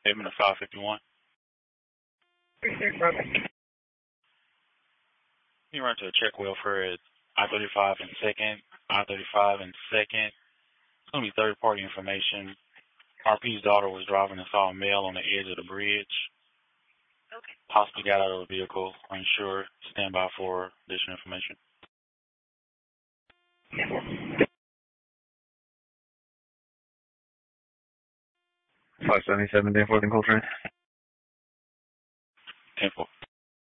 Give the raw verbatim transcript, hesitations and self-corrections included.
Payment of five fifty-one. You run to a check welfare at I thirty-five and second, I thirty-five and second. It's going to be third-party information. R P's daughter was driving and saw a male on the edge of the bridge. Okay. Possibly got out of the vehicle. Unsure. Stand by for additional information. five seventy-seven, Dan four, Coltrane. ten four.